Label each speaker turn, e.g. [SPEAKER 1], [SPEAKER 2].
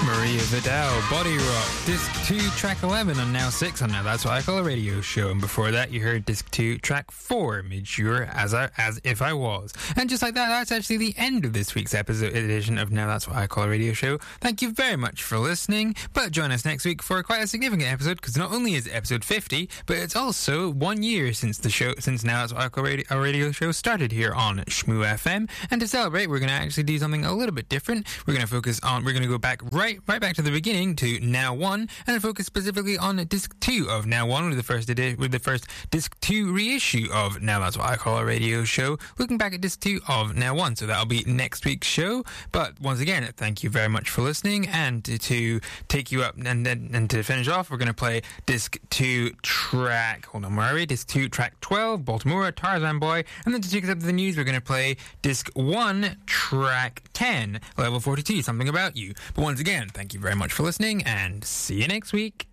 [SPEAKER 1] Maria Vidal, Body Rock, Disc 2, Track 11 on Now 6 on Now That's What I Call a Radio Show. And before that, you heard Disc 2, Track 4, Made Sure As If I Was. And just like that, that's actually the end of this week's edition of Now That's What I Call a Radio Show. Thank you very much for listening, but join us next week for quite a significant episode, because not only is it episode 50, but it's also 1 year since Now That's What I Call a Radio Show started here on Shmoo FM. And to celebrate, we're going to actually do something a little bit different. We're going to go back right back to the beginning to Now 1, and focus specifically on Disc 2 of Now 1 with the first Disc 2 reissue of Now That's What I Call a Radio Show, looking back at Disc 2 of Now 1. So that'll be next week's show. But once again, thank you very much for listening, and to take you up and to finish off, we're going to play Disc 2 track, Disc 2 track 12, Baltimore, Tarzan Boy, and then to take us up to the news, we're going to play Disc 1 track 10, Level 42, Something About You. But once again, thank you very much for listening, and see you next week.